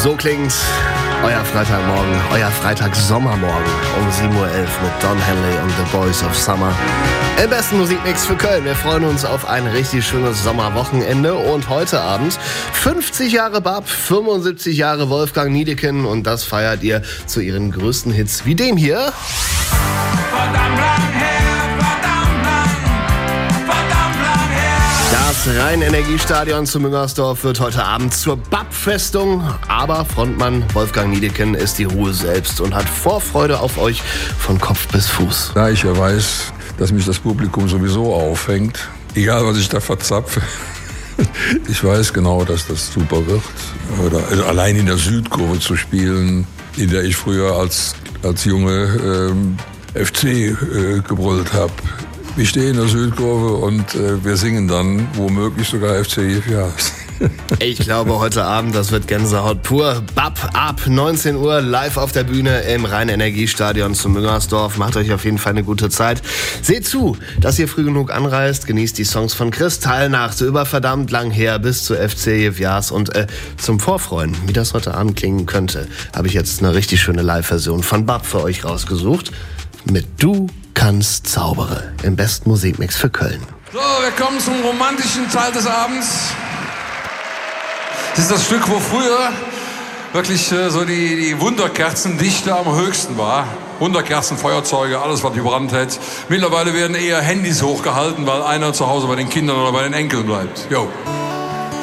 So klingt euer Freitagmorgen, euer Freitag-Sommermorgen um 7.11 Uhr mit Don Henley und The Boys of Summer. Im besten Musikmix für Köln. Wir freuen uns auf ein richtig schönes Sommerwochenende. Und heute Abend 50 Jahre Bab, 75 Jahre Wolfgang Niedecken. Und das feiert ihr zu ihren größten Hits wie dem hier. Verdammt lang her, verdammt lang her. Das Rhein-Energiestadion zu Müngersdorf wird heute Abend zur Bab-Festung. Aber Frontmann Wolfgang Niedecken ist die Ruhe selbst und hat Vorfreude auf euch von Kopf bis Fuß. Da ich ja weiß, dass mich das Publikum sowieso aufhängt, egal was ich da verzapfe, ich weiß genau, dass das super wird. Also allein in der Südkurve zu spielen, in der ich früher als Junge FC gebrüllt habe. Ich stehe in der Südkurve und wir singen dann womöglich sogar FC Jefjas. Ich glaube, heute Abend, das wird Gänsehaut pur. Bab ab 19 Uhr live auf der Bühne im Rhein-Energiestadion zu Müngersdorf. Macht euch auf jeden Fall eine gute Zeit. Seht zu, dass ihr früh genug anreist. Genießt die Songs von Kristallnacht über verdammt lang her bis zu FC Jefjas. Und zum Vorfreuen, wie das heute Abend klingen könnte, habe ich jetzt eine richtig schöne Live-Version von Bab für euch rausgesucht. Mit Du kannst zaubere im besten Musikmix für Köln. So, wir kommen zum romantischen Teil des Abends. Das ist das Stück, wo früher wirklich so die Wunderkerzendichte am höchsten war. Wunderkerzen, Feuerzeuge, alles, was gebrannt hat. Mittlerweile werden eher Handys hochgehalten, weil einer zu Hause bei den Kindern oder bei den Enkeln bleibt. Jo.